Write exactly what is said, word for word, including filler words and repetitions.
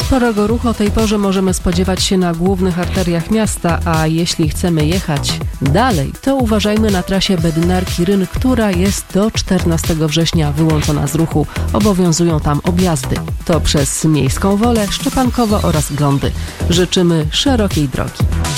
Sporego ruchu o tej porze możemy spodziewać się na głównych arteriach miasta, a jeśli chcemy jechać dalej, to uważajmy na trasie Bednarki-Ryn, która jest do czternastego września wyłączona z ruchu. Obowiązują tam objazdy. To przez Miejską Wolę, Szczepankowo oraz Glądy. Życzymy szerokiej drogi.